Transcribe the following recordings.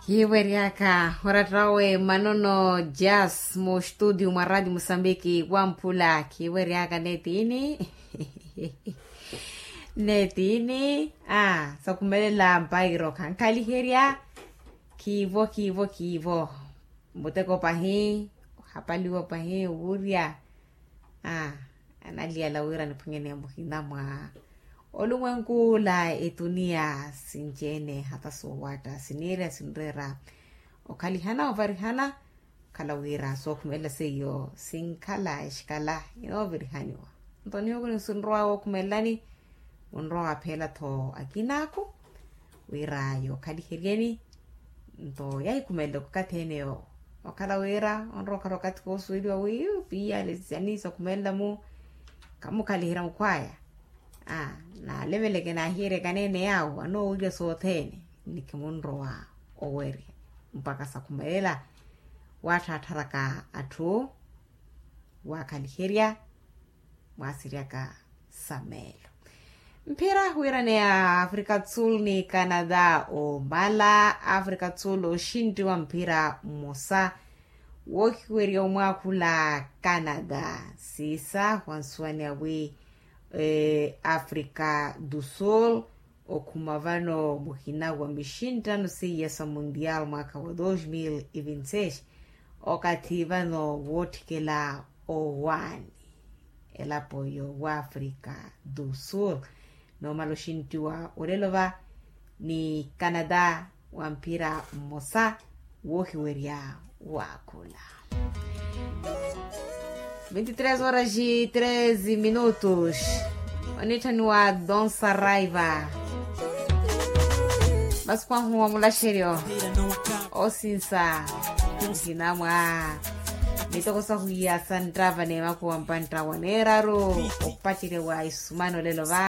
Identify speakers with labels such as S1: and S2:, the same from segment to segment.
S1: Kiweriaka horatrawe manono jazz mo studio ma radio Mosambiki wampula kiweriaka netini netini so kumelela mpairo kankali heria kivo muteko pahi hapaliwa pahi uria analia la wira nipengene mbuhina mwa olumwengu la etunia sinjene hata sowata sinira sinrera okalihana ovarihana kalawira so kumela seyo sinkala eshkala verihaniwa ntonio kun sunroa okumelani unroa pela to akinako wira yo kaliherieni nto yai kumelo kateneo okalawira onroka rokati ko suidio wi pia lesani so kumela mu kamu kalihira mkwaya na levele ke na hire kanene yao ano uja sotene nikimunro wa oweri mpaka sakumelela watataraka atu wakaliheria wasiriaka samelo mpira huirane ya Afrika Tsul ni Canada o mala Afrika Tsul o shinti wa mpira mosa wokiweri omwakula Canada sisa wansuani awi Afrika do Sul okumavano muhina wa mishindano siyasa mundial mwaka wa 2026 okativano wotikela owani elapoyo wa Afrika do Sul no maloshinti wa orelova ni Canada wa mpira mosa wokiweria wakula 23 horas e 13 minutos. Onita no a Don Saraiva. Mas kwa huwa mula sherio. O sinsa. Kinamwa. Nitoko sa huya sandrava ne makuwa mpanta waneraro. Opachire wa isumano lelo va.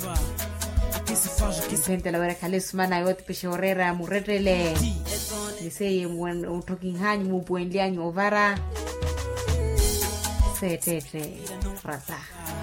S1: Pente la wera kale sumana yote peshe orera muretele. Niseye utoking hanyi mubuendia nyovara. Tete frata